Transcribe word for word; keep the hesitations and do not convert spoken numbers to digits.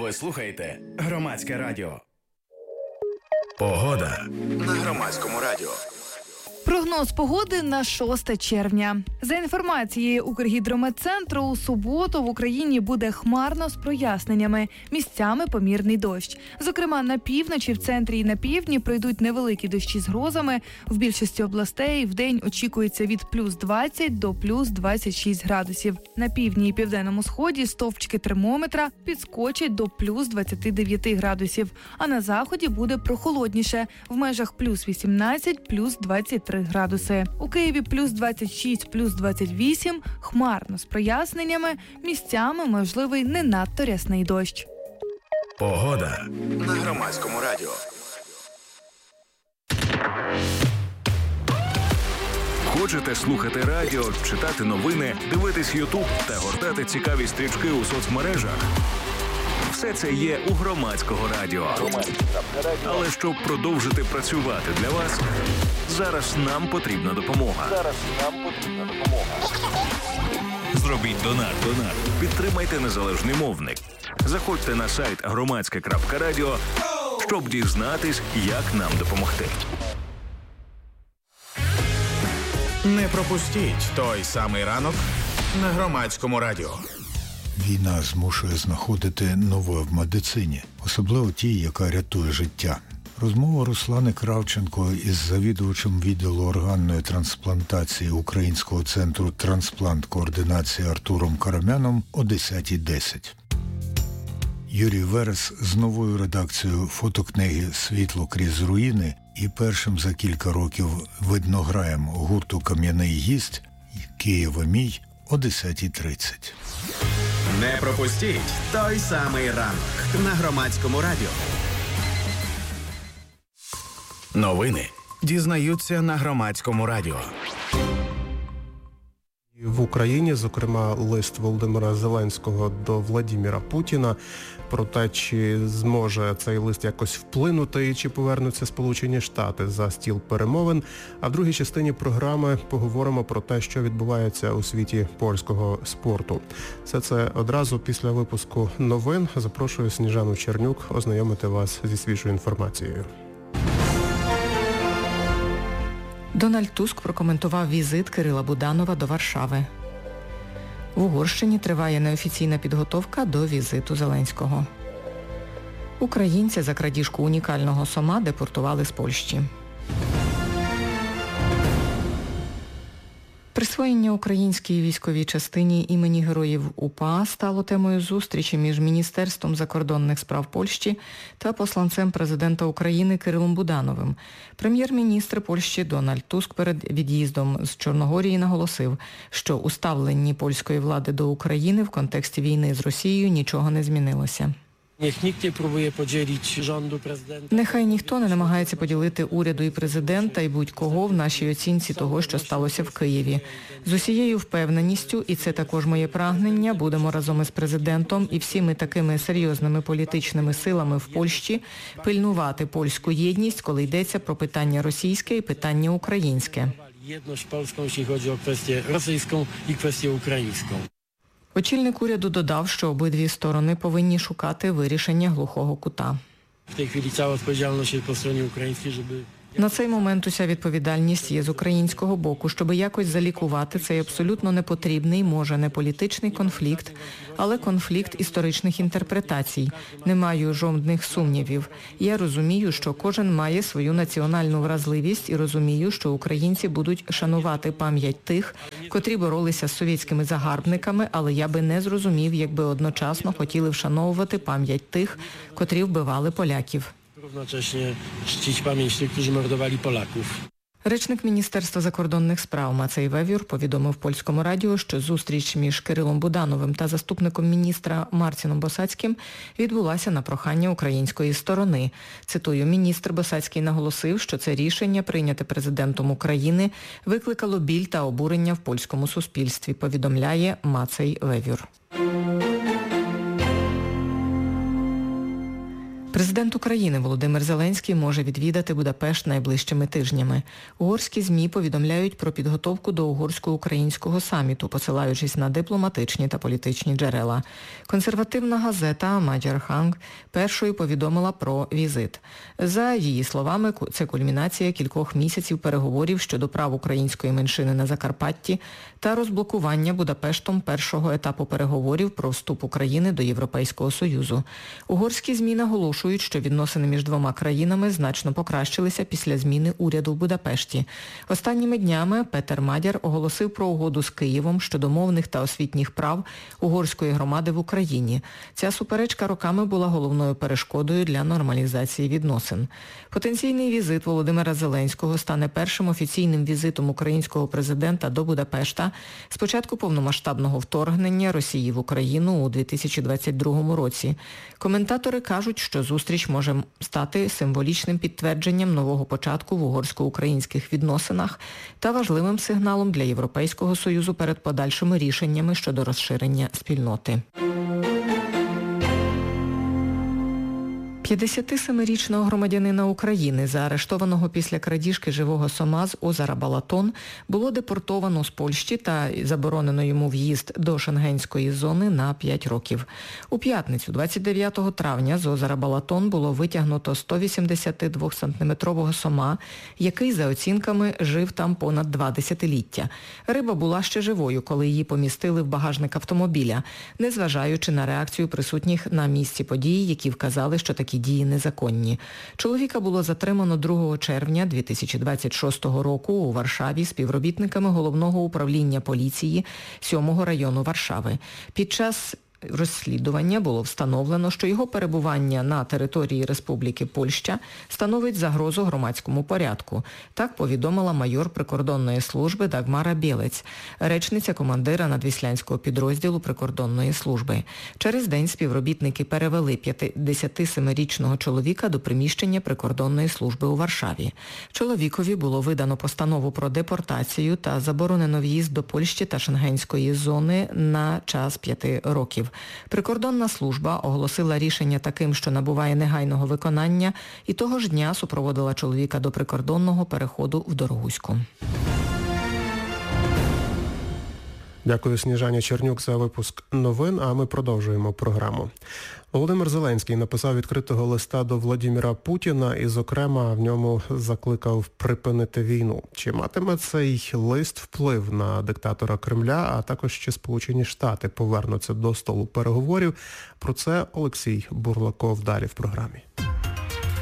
Ви слухаєте Громадське радіо. Погода на Громадському радіо. Прогноз погоди на шосте червня. За інформацією Укргідрометцентру, у суботу в Україні буде хмарно з проясненнями. Місцями помірний дощ. Зокрема, на півночі, в центрі і на півдні пройдуть невеликі дощі з грозами. В більшості областей вдень очікується від плюс двадцять до плюс двадцять шість градусів. На півдні і південному сході стовпчики термометра підскочать до плюс двадцять дев'ять градусів. А на заході буде прохолодніше. В межах плюс вісімнадцять, плюс двадцять три градуси. У Києві плюс двадцять шість, плюс двадцять вісім, хмарно з проясненнями, місцями можливий не надто рясний дощ. Погода на Громадському радіо. Хочете слухати радіо, читати новини, дивитись Ютуб та гортати цікаві стрічки у соцмережах? Все це є у Громадського радіо. Але щоб продовжити працювати для вас, зараз нам потрібна допомога. Зараз нам потрібна допомога. Зробіть донат. Донат. Підтримайте незалежний мовник. Заходьте на сайт громадське крапка радіо, щоб дізнатись, як нам допомогти. Не пропустіть той самий ранок на Громадському радіо. Війна змушує знаходити нове в медицині, особливо тій, яка рятує життя. Розмова Руслани Кравченко із завідувачем відділу органної трансплантації Українського центру трансплант-координації Артуром Карамяном о десята десять. Юрій Верес з новою редакцією фотокниги «Світло крізь руїни» і першим за кілька років виднограєм гурту «Кам'яний гість» «Києва мій» о десята тридцять. Не пропустіть той самий ранок на Громадському радіо. Новини дізнаються на Громадському радіо. В Україні, зокрема, лист Володимира Зеленського до Владимира Путіна про те, чи зможе цей лист якось вплинути і чи повернуться Сполучені Штати за стіл перемовин. А в другій частині програми поговоримо про те, що відбувається у світі польського спорту. Все це одразу після випуску новин. Запрошую Сніжану Чернюк ознайомити вас зі свіжою інформацією. Дональд Туск прокоментував візит Кирила Буданова до Варшави. В Угорщині триває неофіційна підготовка до візиту Зеленського. Українця за крадіжку унікального сома депортували з Польщі. Присвоєння українській військовій частині імені Героїв УПА стало темою зустрічі між Міністерством закордонних справ Польщі та посланцем президента України Кирилом Будановим. Прем'єр-міністр Польщі Дональд Туск перед від'їздом з Чорногорії наголосив, що у ставленні польської влади до України в контексті війни з Росією нічого не змінилося. Нехай ніхто не намагається поділити уряду і президента і будь-кого в нашій оцінці того, що сталося в Києві. З усією впевненістю, і це також моє прагнення, будемо разом із президентом і всіми такими серйозними політичними силами в Польщі пильнувати польську єдність, коли йдеться про питання російське і питання українське. Єдність польську, якщо chodzi o kwestię rosyjską і kwestię українську. Очільник уряду додав, що обидві сторони повинні шукати вирішення глухого кута. В цій хвилі ціла відповідальність є по стороні українській, щоб... На цей момент уся відповідальність є з українського боку, щоб якось залікувати цей абсолютно непотрібний, може не політичний конфлікт, але конфлікт історичних інтерпретацій. Не маю жодних сумнівів. Я розумію, що кожен має свою національну вразливість і розумію, що українці будуть шанувати пам'ять тих, котрі боролися з совєтськими загарбниками, але я би не зрозумів, якби одночасно хотіли вшановувати пам'ять тих, котрі вбивали поляків. Równocześnie czcić pamięć tych, którzy mordowali Polaków. Речник Міністерства закордонних справ Мацей Вевюр повідомив польському радіо, що зустріч між Кирилом Будановим та заступником міністра Марціном Босацьким відбулася на прохання української сторони. Цитую, міністр Босацький наголосив, що це рішення, прийняте президентом України, викликало біль та обурення в польському суспільстві, повідомляє Мацей Вевюр. Президент України Володимир Зеленський може відвідати Будапешт найближчими тижнями. Угорські ЗМІ повідомляють про підготовку до угорсько-українського саміту, посилаючись на дипломатичні та політичні джерела. Консервативна газета Magyar Hang першою повідомила про візит. За її словами, це кульмінація кількох місяців переговорів щодо прав української меншини на Закарпатті та розблокування Будапештом першого етапу переговорів про вступ України до Європейського Союзу. Угорські ЗМІ наголошують, що відносини між двома країнами значно покращилися після зміни уряду в Будапешті. Останніми днями Петер Мадяр оголосив про угоду з Києвом щодо мовних та освітніх прав угорської громади в Україні. Ця суперечка роками була головною перешкодою для нормалізації відносин. Потенційний візит Володимира Зеленського стане першим офіційним візитом українського президента до Будапешта з початку повномасштабного вторгнення Росії в Україну у дві тисячі двадцять другому році. Коментатори кажуть, що зустріч може стати символічним підтвердженням нового початку в угорсько-українських відносинах та важливим сигналом для Європейського Союзу перед подальшими рішеннями щодо розширення спільноти. п'ятдесятисемирічного громадянина України, заарештованого після крадіжки живого сома з озера Балатон, було депортовано з Польщі та заборонено йому в'їзд до шенгенської зони на п'ять років. У п'ятницю, двадцять дев'ятого травня, з озера Балатон було витягнуто сто вісімдесят два сантиметрового сома, який, за оцінками, жив там понад два десятиліття. Риба була ще живою, коли її помістили в багажник автомобіля, незважаючи на реакцію присутніх на місці події, які вказали, що такі дії незаконні. Чоловіка було затримано другого червня дві тисячі двадцять шостого року у Варшаві співробітниками Головного управління поліції сьомого району Варшави. Під час розслідування було встановлено, що його перебування на території Республіки Польща становить загрозу громадському порядку. Так повідомила майор прикордонної служби Дагмара Білець, речниця командира надвіслянського підрозділу прикордонної служби. Через день співробітники перевели п'ятдесятисемирічного чоловіка до приміщення прикордонної служби у Варшаві. Чоловікові було видано постанову про депортацію та заборонено в'їзд до Польщі та шенгенської зони на час п'яти років. Прикордонна служба оголосила рішення таким, що набуває негайного виконання, і того ж дня супроводила чоловіка до прикордонного переходу в Дорогуську. Дякую, Сніжані Чернюк, за випуск новин, а ми продовжуємо програму. Володимир Зеленський написав відкритого листа до Владіміра Путіна і, зокрема, в ньому закликав припинити війну. Чи матиме цей лист вплив на диктатора Кремля, а також чи Сполучені Штати повернуться до столу переговорів? Про це Олексій Бурлаков далі в програмі.